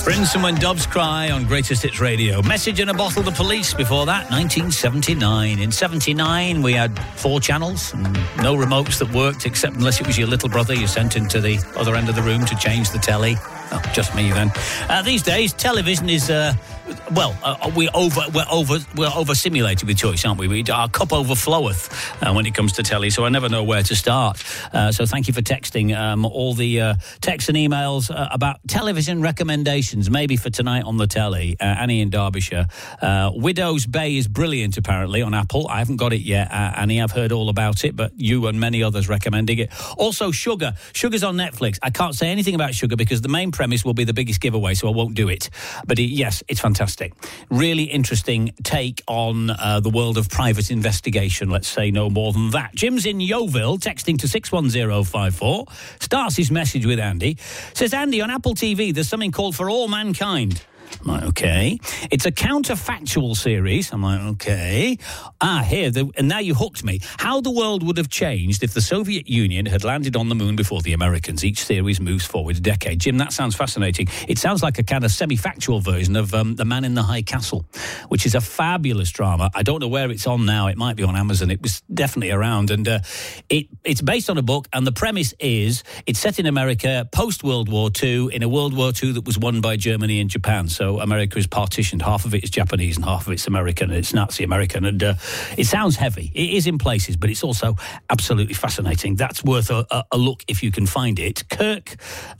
Prince and When Doves Cry on Greatest Hits Radio. Message in a Bottle, The Police. Before that, 1979. In 79, we had 4 channels and no remotes that worked, except unless it was your little brother you sent into the other end of the room to change the telly. Oh, just me then. These days, television is... we're over simulated with choice, aren't we? Our cup overfloweth when it comes to telly, so I never know where to start. So thank you for texting all the texts and emails about television recommendations, maybe for tonight on the telly. Annie in Derbyshire. Widow's Bay is brilliant, apparently, on Apple. I haven't got it yet, Annie. I've heard all about it, but you and many others recommending it. Also, Sugar. Sugar's on Netflix. I can't say anything about Sugar because the main premise will be the biggest giveaway, so I won't do it. But yes, it's fantastic. Really interesting take on the world of private investigation. Let's say no more than that. Jim's in Yeovil, texting to 61054. Starts his message with Andy. Says, Andy, on Apple TV, there's something called For All Mankind. I'm like, okay. It's a counterfactual series. I'm like, okay. And now you hooked me. How the world would have changed if the Soviet Union had landed on the moon before the Americans. Each series moves forward a decade. Jim, that sounds fascinating. It sounds like a kind of semi-factual version of The Man in the High Castle, which is a fabulous drama. I don't know where it's on now. It might be on Amazon. It was definitely around. And it's based on a book, and the premise is it's set in America post-World War II, in a World War II that was won by Germany and Japan. So America is partitioned. Half of it is Japanese and half of it's American, and it's Nazi American. And it sounds heavy. It is in places, but it's also absolutely fascinating. That's worth a look if you can find it. Kirk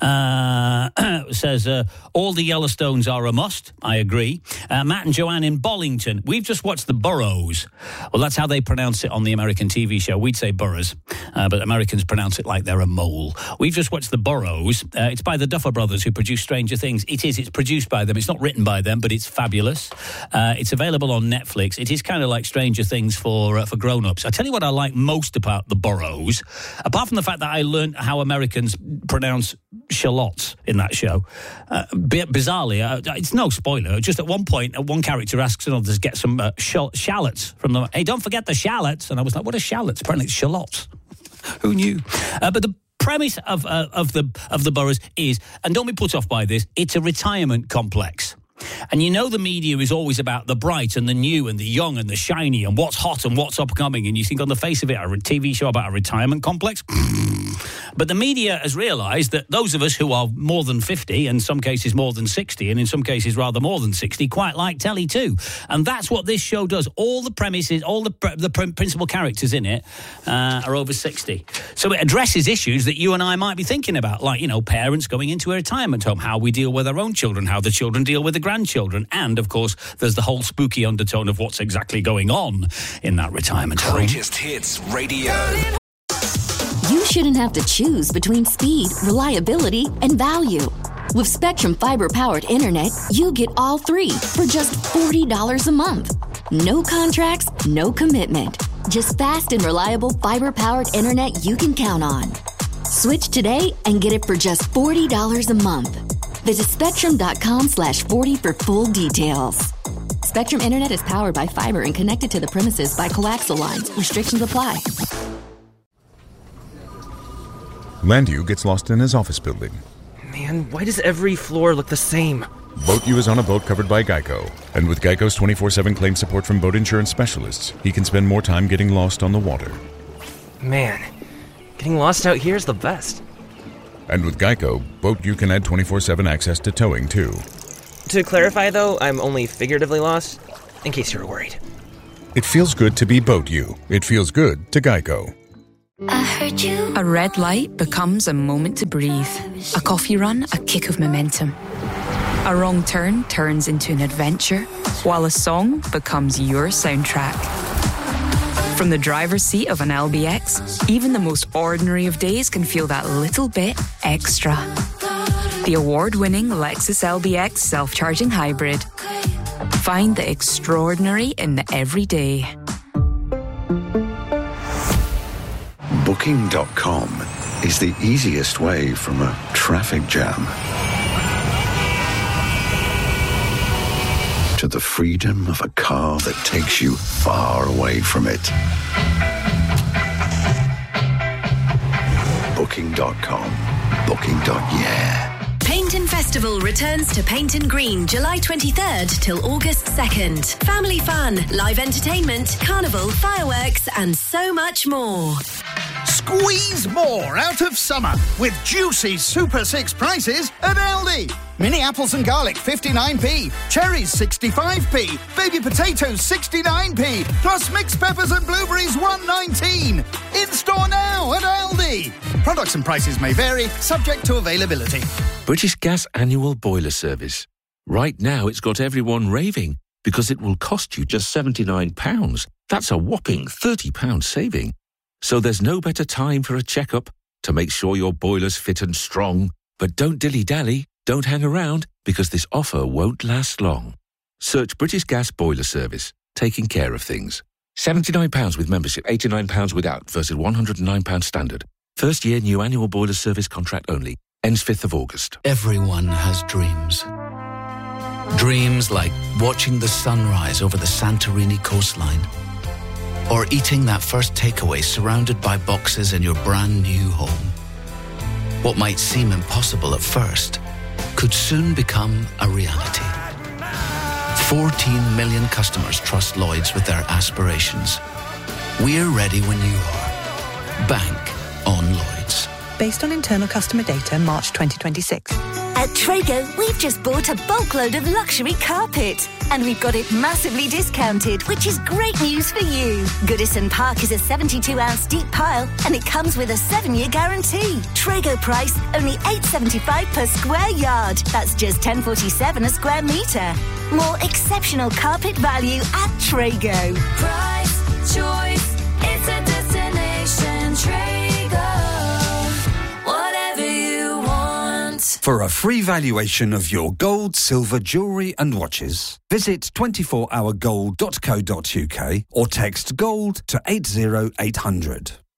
says, all the Yellowstones are a must. I agree. Matt and Joanne in Bollington. We've just watched The Burrows. Well, that's how they pronounce it on the American TV show. We'd say Burrows, but Americans pronounce it like they're a mole. We've just watched The Burrows. It's by the Duffer Brothers, who produce Stranger Things. It's produced by them. It's not written by them, but it's fabulous. It's available on Netflix. It is kind of like Stranger Things for grown-ups. I tell you what I like most about The Burrows, apart from the fact that I learned how Americans pronounce shallots in that show. Bizarrely, it's no spoiler, just at one point, one character asks another to get some shallots from them. Hey, don't forget the shallots. And I was like, what are shallots? Apparently it's shallots. Who knew? But the premise of the Burrows is, and don't be put off by this, it's a retirement complex. And you know the media is always about the bright and the new and the young and the shiny and what's hot and what's upcoming. And you think on the face of it, a TV show about a retirement complex? But the media has realised that those of us who are more than 50, in some cases more than 60, and in some cases rather more than 60, quite like telly too. And that's what this show does. All the premises, all the principal characters in it are over 60. So it addresses issues that you and I might be thinking about, like, parents going into a retirement home, how we deal with our own children, how the children deal with the grandchildren. And, of course, there's the whole spooky undertone of what's exactly going on in that retirement home. Greatest Hits Radio. You shouldn't have to choose between speed, reliability, and value. With Spectrum Fiber-powered internet, you get all three for just $40 a month. No contracts, no commitment. Just fast and reliable fiber-powered internet you can count on. Switch today and get it for just $40 a month. Visit Spectrum.com/40 for full details. Spectrum Internet is powered by fiber and connected to the premises by coaxial lines. Restrictions apply. Landu gets lost in his office building. Man, why does every floor look the same? BoatU is on a boat covered by Geico. And with Geico's 24/7 claim support from boat insurance specialists, he can spend more time getting lost on the water. Man, getting lost out here is the best. And with Geico, BoatU can add 24/7 access to towing, too. To clarify, though, I'm only figuratively lost, in case you were worried. It feels good to be BoatU. It feels good to Geico. I heard you. A red light becomes a moment to breathe. A coffee run, a kick of momentum. A wrong turn turns into an adventure, while a song becomes your soundtrack. From the driver's seat of an LBX, even the most ordinary of days can feel that little bit extra. The award-winning Lexus LBX self-charging hybrid. Find the extraordinary in the everyday. Booking.com is the easiest way from a traffic jam to the freedom of a car that takes you far away from it. Booking.com. Booking.yeah. Paint Infest Festival returns to Paynton Green July 23rd till August 2nd. Family fun, live entertainment, carnival, fireworks and so much more. Squeeze more out of summer with juicy Super 6 prices at Aldi. Mini apples and garlic 59p, cherries 65p, baby potatoes 69p, plus mixed peppers and blueberries 1.19. In store now at Aldi. Products and prices may vary, subject to availability. British Gas Annual Boiler Service. Right now it's got everyone raving because it will cost you just £79. That's a whopping £30 saving. So there's no better time for a checkup to make sure your boiler's fit and strong. But don't dilly-dally, don't hang around, because this offer won't last long. Search British Gas Boiler Service, taking care of things. £79 with membership, £89 without, versus £109 standard. First year new annual boiler service contract only. Ends 5th of August. Everyone has dreams. Dreams like watching the sunrise over the Santorini coastline, or eating that first takeaway surrounded by boxes in your brand new home. What might seem impossible at first could soon become a reality. 14 million customers trust Lloyds with their aspirations. We're ready when you are. Bank on Lloyds. Based on internal customer data, March 2026. At Trago, we've just bought a bulk load of luxury carpet. And we've got it massively discounted, which is great news for you. Goodison Park is a 72-ounce deep pile, and it comes with a 7-year guarantee. Trago price, only $8.75 per square yard. That's just $10.47 a square metre. More exceptional carpet value at Trago. Price, choice, it's a destination. Trago. Whatever you want. For a free valuation of your gold, silver, jewellery and watches, visit 24hourgold.co.uk or text GOLD to 80800.